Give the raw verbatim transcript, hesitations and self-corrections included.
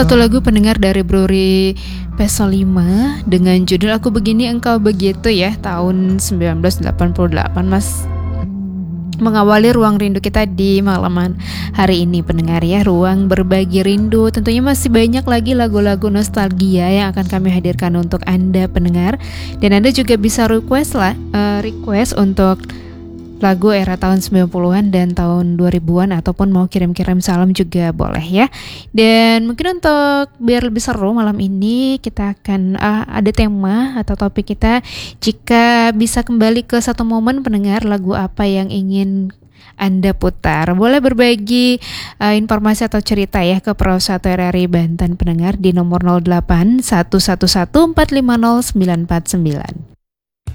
satu lagu pendengar dari Bruri Peso lima dengan judul Aku Begini Engkau Begitu ya, tahun sembilan belas delapan puluh delapan. Mas mengawali ruang rindu kita di malaman hari ini pendengar ya, ruang berbagi rindu. Tentunya masih banyak lagi lagu-lagu nostalgia yang akan kami hadirkan untuk Anda pendengar, dan Anda juga bisa request lah uh, request untuk lagu era tahun sembilan puluhan dan tahun dua ribuan, ataupun mau kirim-kirim salam juga boleh ya. Dan mungkin untuk biar lebih seru malam ini, kita akan uh, ada tema atau topik kita, jika bisa kembali ke satu momen pendengar, lagu apa yang ingin Anda putar? Boleh berbagi uh, informasi atau cerita ya ke Pro satu R R I Banten pendengar di nomor nol delapan satu satu satu empat lima nol sembilan empat sembilan.